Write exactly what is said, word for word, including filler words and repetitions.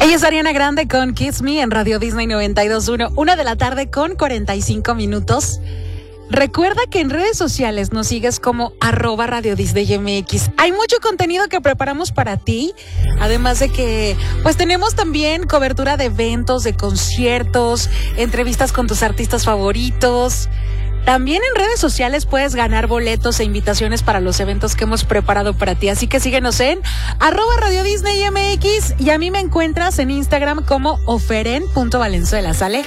Ella es Ariana Grande con Kiss Me en Radio Disney noventa y dos punto uno, una de la tarde con cuarenta y cinco minutos. Recuerda que en redes sociales nos sigues como arroba Radio Disney M X. Hay mucho contenido que preparamos para ti, además de que pues tenemos también cobertura de eventos, de conciertos, entrevistas con tus artistas favoritos. También en redes sociales puedes ganar boletos e invitaciones para los eventos que hemos preparado para ti. Así que síguenos en arroba Radio Disney M X y a mí me encuentras en Instagram como oferen punto valenzuela, ¿sale?